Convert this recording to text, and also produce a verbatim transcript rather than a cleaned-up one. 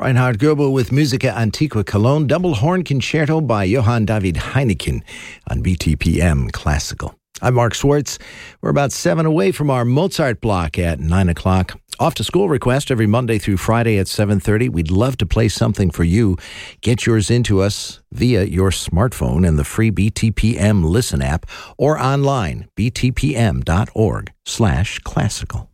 Reinhard Goebel with Musica Antiqua Cologne, Double Horn Concerto by Johann David Heineken on B T P M Classical. I'm Mark Schwartz. We're about seven away from our Mozart block at nine o'clock. Off to School request every Monday through Friday at seven thirty. We'd love to play something for you. Get yours into us via your smartphone and the free B T P M Listen app or online, btpm.org slash classical.